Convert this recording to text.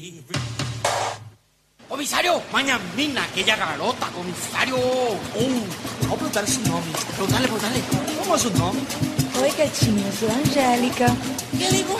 Comisario, mañana mina, aquella garota, comisario. Vou perguntar su nome. Perguntale. ¿Cómo es su nome? Oi, gatinho, eu sou a Angélica. Que língua